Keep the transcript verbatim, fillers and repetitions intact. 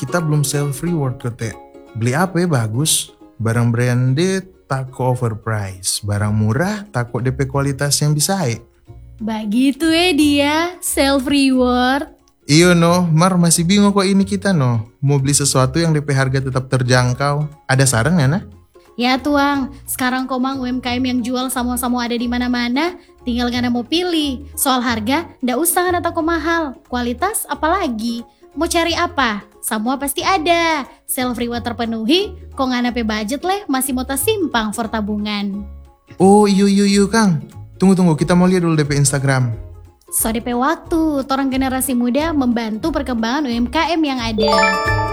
kita belum self reward Teh. Beli apa ya bagus? Barang branded tako overprice, barang murah tako D P kualitas yang bisa eh. Begitu ya dia, self reward. Iyo no, Mar masih bingung kok ini kita no. Mau beli sesuatu yang D P harga tetap terjangkau. Ada saran ya nah? Ya tuang, sekarang komang U M K M yang jual sama-sama ada di mana-mana, tinggal ngana mau pilih. Soal harga, ndak usah ngana toko mahal. Kualitas apalagi? Mau cari apa? Semua pasti ada. Self reward terpenuhi, kok ngana pe budget leh masih mau simpang for tabungan. Oh iyo iyo iyo Kang. Tunggu-tunggu, kita mau lihat dulu D P Instagram. So D P waktu, torang generasi muda membantu perkembangan U M K M yang ada.